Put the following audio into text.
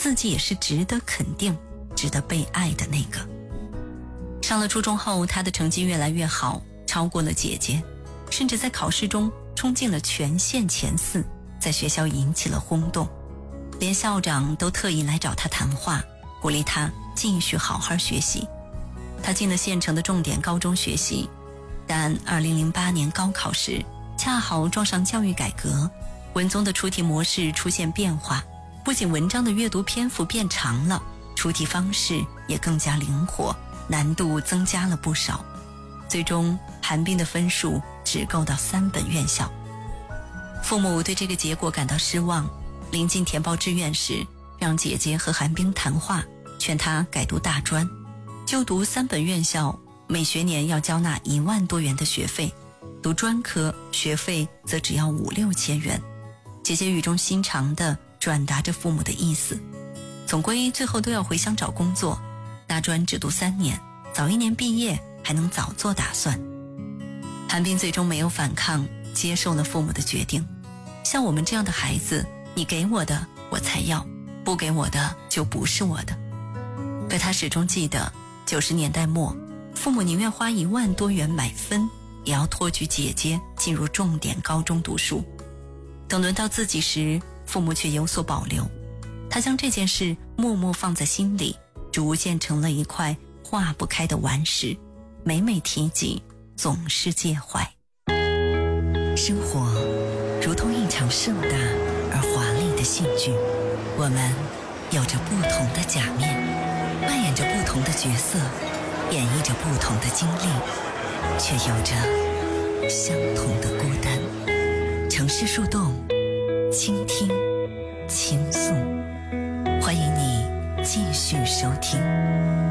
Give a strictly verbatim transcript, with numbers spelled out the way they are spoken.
自己也是值得肯定、值得被爱的那个。上了初中后，他的成绩越来越好，超过了姐姐，甚至在考试中冲进了全县前四，在学校引起了轰动，连校长都特意来找他谈话，鼓励他继续好好学习。他进了县城的重点高中学习，但二零零八年高考时恰好撞上教育改革，文综的出题模式出现变化，不仅文章的阅读篇幅变长了，出题方式也更加灵活，难度增加了不少。最终韩冰的分数只够到三本院校。父母对这个结果感到失望，临近填报志愿时，让姐姐和韩冰谈话，劝她改读大专。就读三本院校，每学年要交纳一万多元的学费，读专科学费则只要五六千元。姐姐语重心长地转达着父母的意思，总归最后都要回乡找工作，大专只读三年，早一年毕业还能早做打算。韩冰最终没有反抗，接受了父母的决定。像我们这样的孩子，你给我的我才要，不给我的就不是我的。可他始终记得九十年代末，父母宁愿花一万多元买分，也要托举姐姐进入重点高中读书。等轮到自己时，父母却有所保留。他将这件事默默放在心里，逐渐成了一块化不开的顽石，每每提及总是介怀。生活如同一场盛大而华丽的戏剧，我们有着不同的假面，扮演着不同的角色，演绎着不同的经历，却有着相同的孤单。城市树洞，倾听，倾诉，欢迎你继续收听。